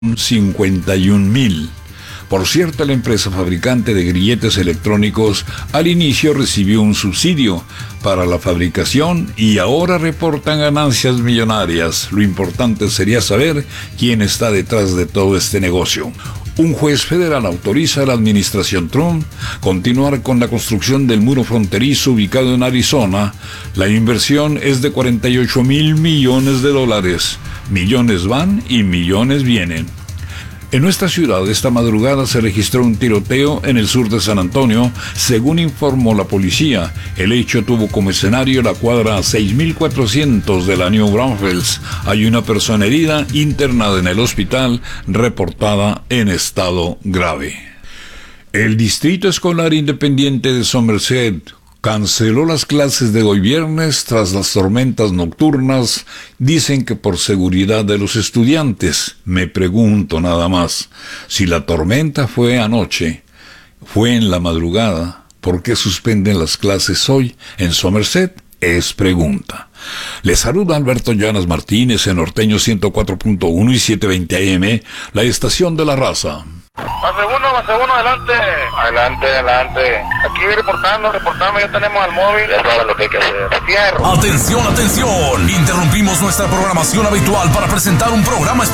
51.000. Por cierto, la empresa fabricante de grilletes electrónicos al inicio recibió un subsidio para la fabricación y ahora reportan ganancias millonarias. Lo importante sería saber quién está detrás de todo este negocio. Un juez federal autoriza a la administración Trump continuar con la construcción del muro fronterizo ubicado en Arizona. La inversión es de $48.000 millones. Millones van y millones vienen. En nuestra ciudad esta madrugada se registró un tiroteo en el sur de San Antonio, según informó la policía. El hecho tuvo como escenario la cuadra 6400 de la New Braunfels. Hay una persona herida internada en el hospital, reportada en estado grave. El Distrito Escolar Independiente de Somerset canceló las clases de hoy viernes tras las tormentas nocturnas. Dicen que por seguridad de los estudiantes. Me pregunto nada más, si la tormenta fue anoche, fue en la madrugada, ¿por qué suspenden las clases hoy en Somerset? Es pregunta. Les saluda Alberto Llanas Martínez en Norteño 104.1 y 720 AM, la estación de la raza. Más segundo, adelante. Adelante. Aquí reportando, ya tenemos al móvil. Ya saben lo que hay que hacer. Fierro. Atención. Interrumpimos nuestra programación habitual para presentar un programa especial.